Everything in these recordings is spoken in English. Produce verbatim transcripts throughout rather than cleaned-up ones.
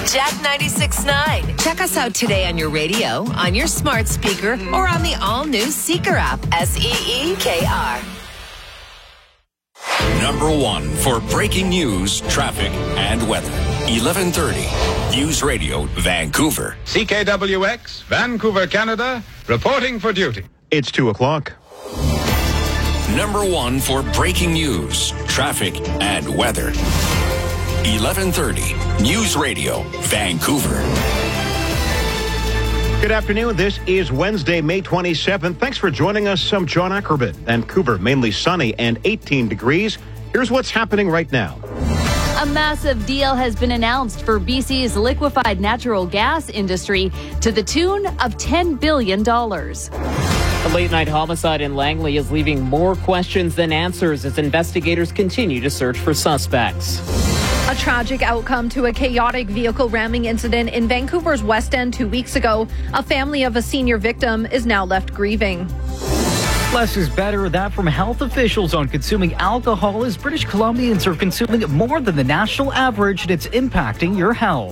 Jack ninety-six point nine. Check us out today on your radio, on your smart speaker, or on the all-new Seeker app. S E E K R. Number one for breaking news, traffic, and weather. eleven thirty. News Radio, Vancouver. C K W X, Vancouver, Canada, reporting for duty. It's two o'clock. Number one for breaking news, traffic, and weather. eleven thirty. News Radio, Vancouver. Good afternoon. This is Wednesday, May twenty-seventh. Thanks for joining us. I'm John Ackerman. Vancouver, mainly sunny and eighteen degrees. Here's what's happening right now. A massive deal has been announced for B C's liquefied natural gas industry to the tune of ten billion dollars. A late-night homicide in Langley is leaving more questions than answers as investigators continue to search for suspects. A tragic outcome to a chaotic vehicle ramming incident in Vancouver's West End two weeks ago. A family of a senior victim is now left grieving. Less is better. That from health officials on consuming alcohol as British Columbians are consuming more than the national average, and it's impacting your health.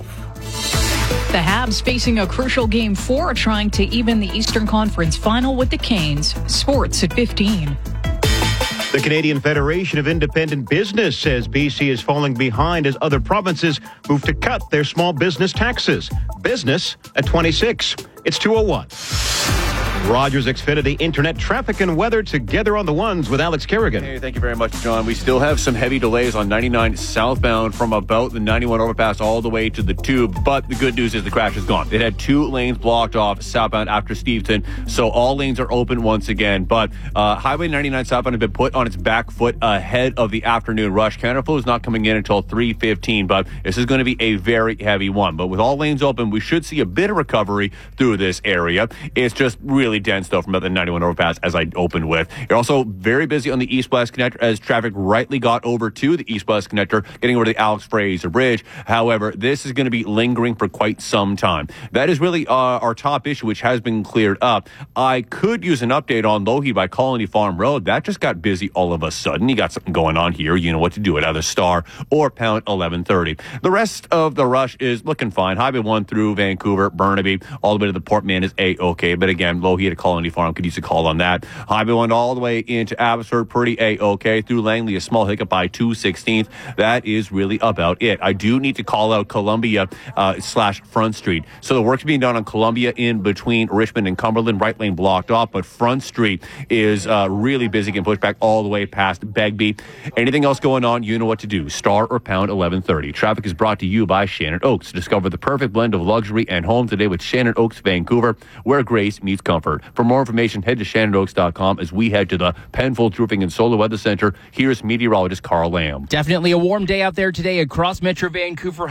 The Habs facing a crucial game four, trying to even the Eastern Conference final with the Canes. Sports at fifteen. The Canadian Federation of Independent Business says B C is falling behind as other provinces move to cut their small business taxes. Business at twenty-six. It's two oh one. Rogers Xfinity Internet traffic and weather together on the ones with Alex Kerrigan. Hey, thank you very much, John. We still have some heavy delays on ninety-nine southbound from about the ninety-one overpass all the way to the tube. But the good news is the crash is gone. It had two lanes blocked off southbound after Stevenson, so all lanes are open once again. But uh, Highway ninety-nine southbound has been put on its back foot ahead of the afternoon rush. Canada Flow is not coming in until three fifteen, but this is going to be a very heavy one. But with all lanes open, we should see a bit of recovery through this area. It's just really dense though from about the ninety-one overpass as I opened with. You're also very busy on the east-west connector as traffic rightly got over to the east-west connector, getting over to the Alex Fraser Bridge. However, this is going to be lingering for quite some time. That is really uh, our top issue, which has been cleared up. I could use an update on Logie by Colony Farm Road. That just got busy all of a sudden. You got something going on here. You know what to do at either Star or Pound eleven thirty. The rest of the rush is looking fine. Highway one through Vancouver, Burnaby, all the way to the Port Mann is A-okay. But again, Logie at Colony Farm could use a call on that. Highway one all the way into Abbotsford, pretty A-okay. Through Langley, a small hiccup by two sixteenth. That is really about it. I do need to call out Columbia uh, slash Front Street. So the work's being done on Columbia in between Richmond and Cumberland. Right lane blocked off, but Front Street is uh, really busy. Can push back all the way past Begbie. Anything else going on, you know what to do. Star or Pound eleven thirty. Traffic is brought to you by Shannon Oaks. Discover the perfect blend of luxury and home today with Shannon Oaks Vancouver, where grace meets comfort. For more information, head to shannon oaks dot com as we head to the Penfolds Roofing and Solar Weather Center. Here's meteorologist Carl Lamb. Definitely a warm day out there today across Metro Vancouver.